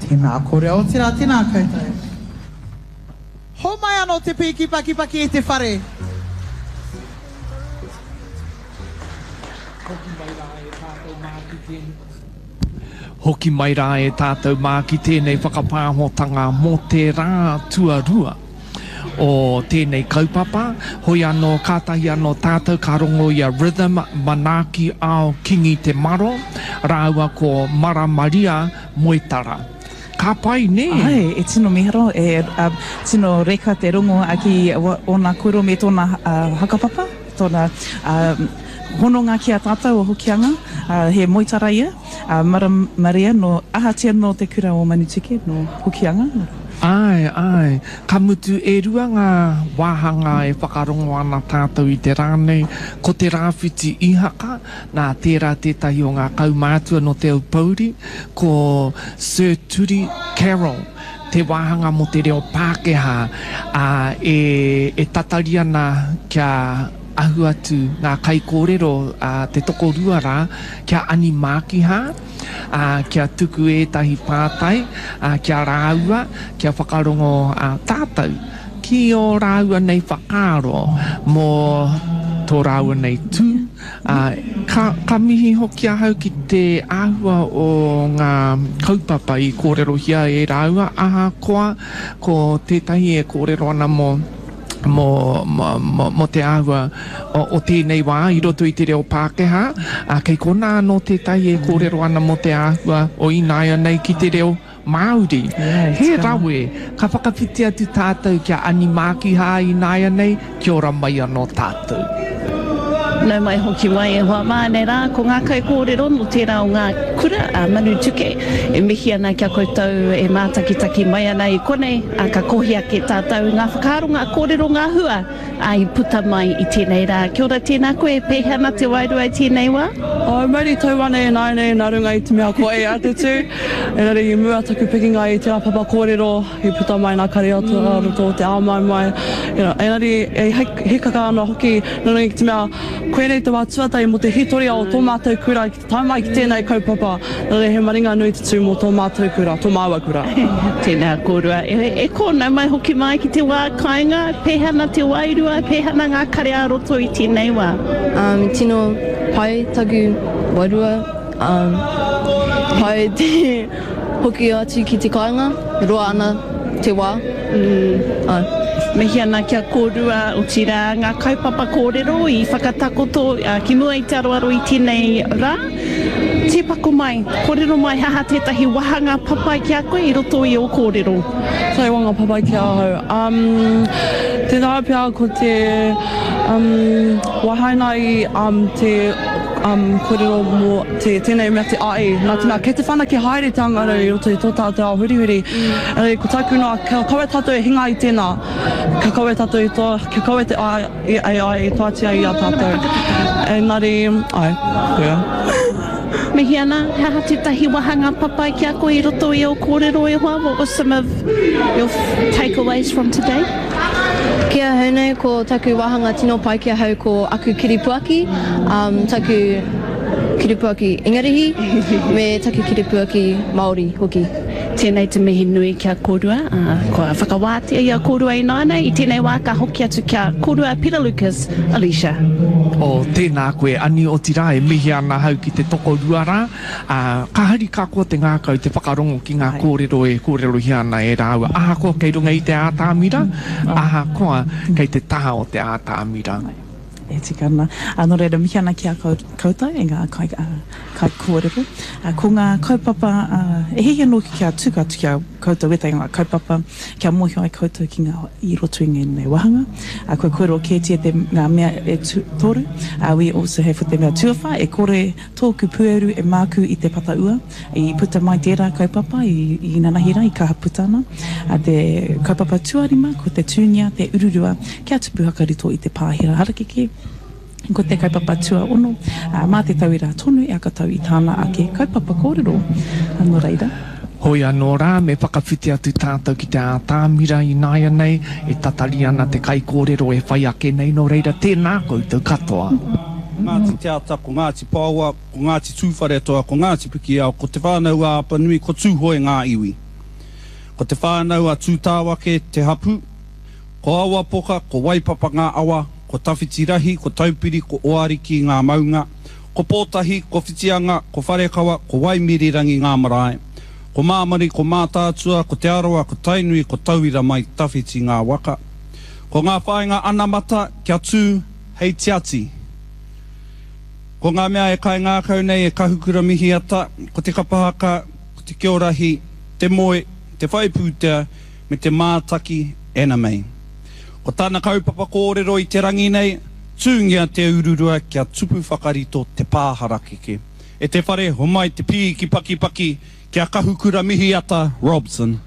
Tēnā kore o tira, tēnā koutou. Ho mai anō te piki paki paki e te whare. Hoki mai rā e tātou mā ki tēnei whakapāhotanga mō te rā tuarua. O tēnei kaupapa, hoi anō kātahi anō tātou ka rongo ia Rhythm Manaki ao Kingi te Maro, rāua ko Mara Maria Moitara. Ka pai ne? Ai, e tino miharo, tino reka te rongo aki ona kuro me tōna hakapapa, tōna hononga ki a tātou o Hokianga, he Moitara ia, Mara Maria no ahatia no te kura o Manutike no Hokianga. Ai, ka mutu e rua ngā wāhanga e whakarongo ana tātou i te rānei, ko te rāwhiti ihaka, nā tērā tētahi o ngā kaumātua no te Aupauri, ko Sir Turi Carroll, te wāhanga mo te reo Pākehā, e tatari ana kia ahu atu ngā kai kōrero te toko ruara kia ani mākiha, kia tuku e tahi pātai, kia rāua, kia whakarongo tātou. Ki o rāua nei whakaro mō tō rāua nei tū. Ka mihi hoki ahau ki te āhua o ngā kaupapa i kōrero hia e rāua, aha koa ko tētahi e kōrero ana mo te āhua o tēnei wā i roto i te reo Pākehā, kei kona anō tētahi e kōrero ana mo te āhua o Inaia nei ki te reo Māori. He rawe, ka whakawhiti atu tātou kia ani mākiha Inaia nei, kia ora mai anō tātou. Nau mai hoki mai e hoa māne rā, ko ngā kai kōrero no tērā o ngā kura a Manutike, e mihi ana kia koutou e mātakitaki mai ana i konei, ka kohia ke tātou ngā whakaro, ngā kōrero, ngā hua, i puta mai i tēnei rā. Kia ora tēnā koe, pehana te wairua i tēnei wā? Mauri tauane e nai nei, nā runga i te mea ko e atutu, e nari i mua taku pikinga i te apapa kōrero, i puta mai nā kare atu roto te āmai mai, e nari e hekaka ana hoki, nana i te mea, koe nei te wā tuatai mo te hitoria o tō mātou kura ki te taumai ki tēnei kaupapa. Nōre he maringa nui te tū mo tō mātou kura, tō māua kura. Tēnā kōrua. E kōna mai hoki mai ki te wā kāinga, pehana te wairua, pehana ngā kare a roto i tēnei wā. Tino pai taku wairua, pai te hoki atu ki te kāinga, roa ana te wā. Mehi ana kia kōrua o tira ngā kaupapa kōrero i whakatakoto ki mua i te aroaro i tēnei rā. Te pako mai, kōrero mai haha tētahi wahanga papai ki a koe i roto i o kōrero. Tai wanga papai ki a hau. Te rā pia ko te wahaina i te kōrero mō tēnei mea te ae. Nā te mea, kei te whana ki haere te angaro i roto i tō tātou a hurihuri. Ko tāku noa, ka kawe tātou e hinga i tēnā. Ka kawe tātou i tō, ka kawe te ae i tō atia i a tātou. E nari, kuia. Mihi ana, haha tētahi wahanga papai ki a koe i roto i o kōrero e hoa. What was some of your takeaways from today? Kia haunei ko taku wahanga tino pai kia hau ko aku kiripuaki, taku kiripuaki Ingarihi, me taku kiripuaki Māori hoki. Tēnei te mihi nui kia kōrua, kua whakawātia ia kōrua i nāna, i tēnei wā ka hoki atu kia kōrua Peter Lucas, Alicia. O tēnā koe, ani o tira e mihi ana hau ki te toko ruara, ka hari ka kua te ngākau te whakarongo ki ngā kōrero e kōrero hiana e rāua. Aha koa kei runga i te ātāmira, aha koa kei te taha o te ātāmira. E tikana. Anō reira mihi ana ki a koutou e ngā kai kōrero. Ko ngā kaupapa, e hei anō ki a tuka atu ki a koutou e ngā kaupapa, kia mohi ai koutou ki ngā i roto i ngā wahanga. Koe kōrero kētia te ngā mea e toru. We also have te mea tuawha, e kore tōku pueru e māku i te pataua. I puta mai tērā kaupapa i nanahira, i kaha putana. Te kaupapa tuarima, ko te tūnia, te ururua, kia tupu hakarito i te pāhira harakeke. Ko te kaupapa tua ono, mā te tauira tonu e aka tau i tāna ake kaupapa kōrero. Anō reira. Hoi anō rā, me whakawhiti atu tātou ki te ātāmira i Naia nei, e tatari ana te kai kōrero e whai ake nei no reira tēnā koutou katoa. Ngāti te ata, ko ngāti pāua, ko ngāti tūwhare toa, ko ngāti piki au, ko te whānau a panui, ko tūhoi ngā iwi. Ko te whānau a tūtāwake te hapu, ko awa poka, ko waipapa ngā awa, ko tawhitirahi, ko taupiri, ko oariki ngā maunga, ko pōtahi, ko whitianga, ko wharekawa, ko waimirirangi ngā marae, ko māmari, ko mātātua, ko te aroa, ko tainui, ko tauira mai tawhiti ngā waka. Ko ngā whaenga anamata, kia tū, hei tiati. Ko ngā mea e kai ngā kau nei e kahukura mihi ata, ko te kapahaka, ko te kiorahi, te moe, te whaipūtea, me te mātaki ena mei. Ko tāna kaupapa kōrero i te rangi nei, tūngia te ururua kia tupu whakarito te pāhara keke. E te whare, ho mai te pīki paki paki, kia kahukura mihi ata, Robson.